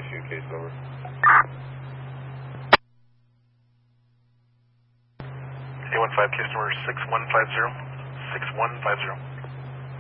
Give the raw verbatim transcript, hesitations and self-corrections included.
issue case number. A one five case number six one five zero. six one five zero.